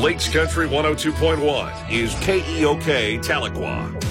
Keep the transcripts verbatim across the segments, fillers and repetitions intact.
Lakes Country one oh two point one is K E O K Tahlequah.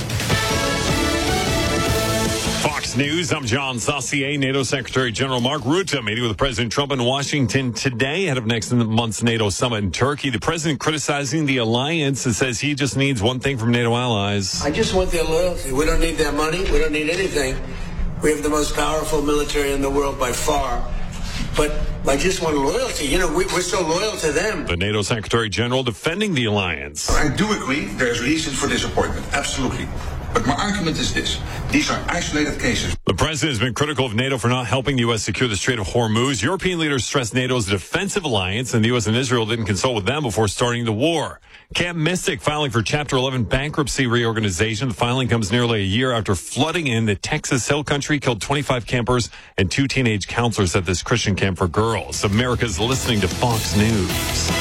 Fox News, I'm John Saucier. NATO Secretary General Mark Rutte meeting with President Trump in Washington today ahead of next month's NATO summit in Turkey. The president criticizing the alliance and says he just needs one thing from NATO allies. I just want their loyalty. We don't need their money. We don't need anything. We have the most powerful military in the world by far. But I just want loyalty. You know, we, we're so loyal to them. The NATO Secretary General defending the alliance. I do agree there's reason for disappointment. Absolutely. But my argument is this. These are isolated cases. The president has been critical of NATO for not helping the U S secure the Strait of Hormuz. European leaders stressed NATO is a defensive alliance, and the U S and Israel didn't consult with them before starting the war. Camp Mystic filing for Chapter eleven bankruptcy reorganization. The filing comes nearly a year after flooding in the Texas Hill Country killed twenty-five campers and two teenage counselors at this Christian camp for girls. America's listening to Fox News.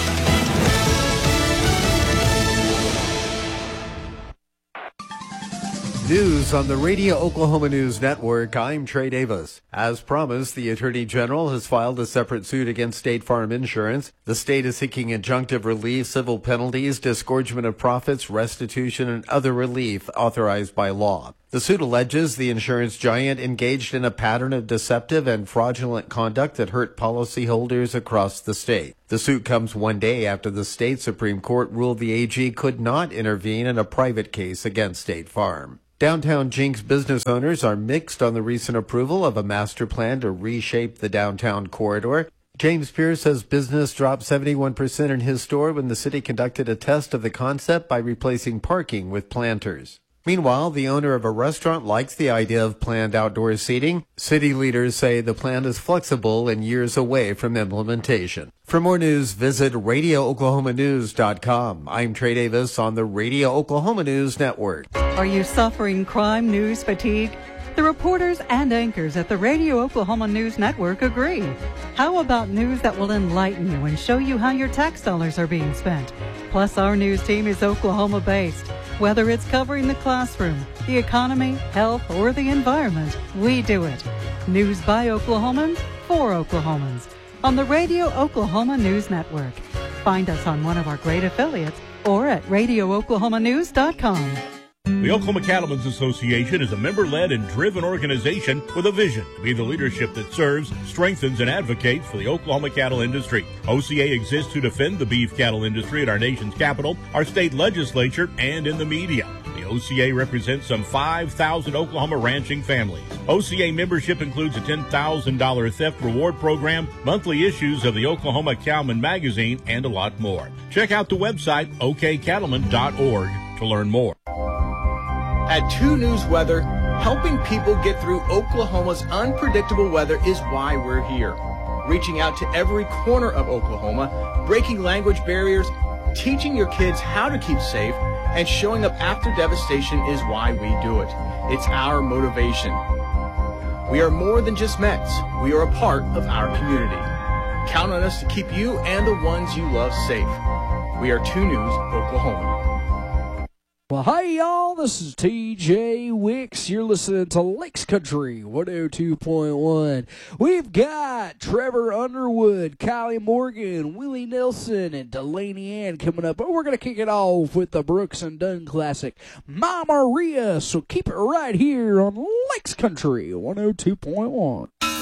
News on the Radio Oklahoma News Network. I'm Trey Davis. As promised, the Attorney General has filed a separate suit against State Farm Insurance. The state is seeking injunctive relief, civil penalties, disgorgement of profits, restitution, and other relief authorized by law. The suit alleges the insurance giant engaged in a pattern of deceptive and fraudulent conduct that hurt policyholders across the state. The suit comes one day after the state Supreme Court ruled the A G could not intervene in a private case against State Farm. Downtown Jinx business owners are mixed on the recent approval of a master plan to reshape the downtown corridor. James Pierce says business dropped seventy-one percent in his store when the city conducted a test of the concept by replacing parking with planters. Meanwhile, the owner of a restaurant likes the idea of planned outdoor seating. City leaders say the plan is flexible and years away from implementation. For more news, visit radio oklahoma news dot com. I'm Trey Davis on the Radio Oklahoma News Network. Are you suffering crime news fatigue? The reporters and anchors at the Radio Oklahoma News Network agree. How about news that will enlighten you and show you how your tax dollars are being spent? Plus, our news team is Oklahoma-based. Whether it's covering the classroom, the economy, health, or the environment, we do it. News by Oklahomans, for Oklahomans. On the Radio Oklahoma News Network. Find us on one of our great affiliates or at radio oklahoma news dot com. The Oklahoma Cattlemen's Association is a member-led and driven organization with a vision to be the leadership that serves, strengthens, and advocates for the Oklahoma cattle industry. O C A exists to defend the beef cattle industry at our nation's capital, our state legislature, and in the media. The O C A represents some five thousand Oklahoma ranching families. O C A membership includes a ten thousand dollars theft reward program, monthly issues of the Oklahoma Cowman magazine, and a lot more. Check out the website o k cattlemen dot org to learn more. At two News Weather, helping people get through Oklahoma's unpredictable weather is why we're here. Reaching out to every corner of Oklahoma, breaking language barriers, teaching your kids how to keep safe, and showing up after devastation is why we do it. It's our motivation. We are more than just Mets. We are a part of our community. Count on us to keep you and the ones you love safe. We are two News Oklahoma. Well, hey, y'all, this is T J Wicks. You're listening to Lakes Country one oh two point one. We've got Trevor Underwood, Kylie Morgan, Willie Nelson, and Delaney Ann coming up. But we're going to kick it off with the Brooks and Dunn classic, Mama Maria. So keep it right here on Lakes Country one oh two point one.